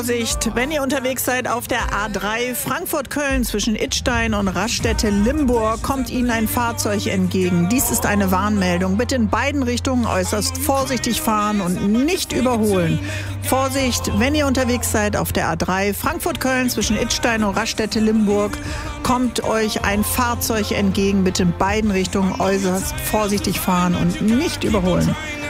Vorsicht, wenn ihr unterwegs seid auf der A3 Frankfurt-Köln zwischen Idstein und Raststätte-Limburg, kommt Ihnen ein Fahrzeug entgegen. Dies ist eine Warnmeldung. Bitte in beiden Richtungen äußerst vorsichtig fahren und nicht überholen. Vorsicht, wenn ihr unterwegs seid auf der A3 Frankfurt-Köln zwischen Idstein und Raststätte-Limburg, kommt euch ein Fahrzeug entgegen. Bitte in beiden Richtungen äußerst vorsichtig fahren und nicht überholen.